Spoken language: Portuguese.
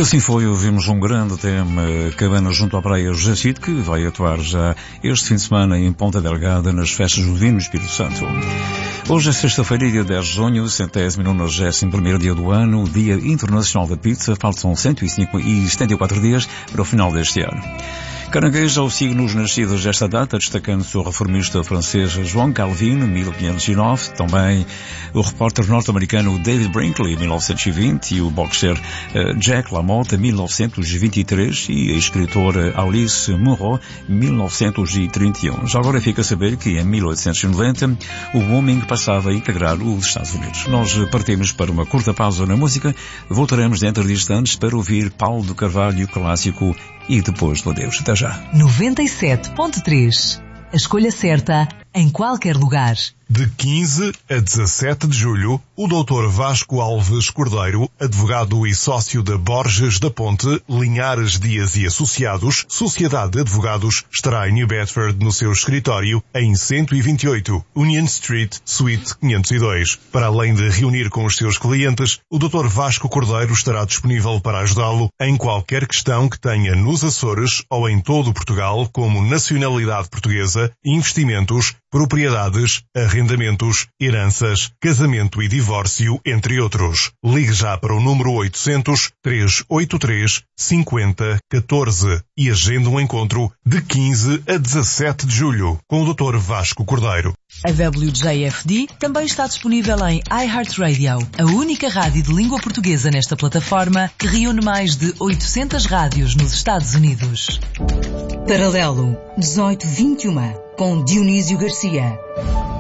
E assim foi, ouvimos um grande tema, Cabana junto à Praia Jacite, que vai atuar já este fim de semana em Ponta Delgada nas festas do Divino Espírito Santo. Hoje é sexta-feira, dia 10 de junho, 191º dia do ano, Dia Internacional da Pizza. Faltam 174 dias para o final deste ano. Caranguejo ao signos nascidos desta data, destacando-se o reformista francês João Calvin, 1509, também o repórter norte-americano David Brinkley, 1920, e o boxer Jack LaMotta, 1923, e a escritora Alice Munro, 1931. Já agora fica a saber que em 1890 o booming passava a integrar os Estados Unidos. Nós partimos para uma curta pausa na música, voltaremos dentro de instantes para ouvir Paulo do Carvalho, clássico, e depois do adeus. Até já. 97.3. A escolha certa em qualquer lugar. De 15 a 17 de julho, o Dr. Vasco Alves Cordeiro, advogado e sócio da Borges da Ponte, Linhares Dias e Associados, Sociedade de Advogados, estará em New Bedford no seu escritório em 128 Union Street, Suite 502. Para além de reunir com os seus clientes, o Dr. Vasco Cordeiro estará disponível para ajudá-lo em qualquer questão que tenha nos Açores ou em todo Portugal, como nacionalidade portuguesa, investimentos, propriedades, arrendamentos, heranças, casamento e divórcio, entre outros. Ligue já para o número 800-383-5014 e agende um encontro de 15 a 17 de julho com o Dr. Vasco Cordeiro. A WJFD também está disponível em iHeartRadio, a única rádio de língua portuguesa nesta plataforma que reúne mais de 800 rádios nos Estados Unidos. Paralelo 1821 com Dionísio Garcia.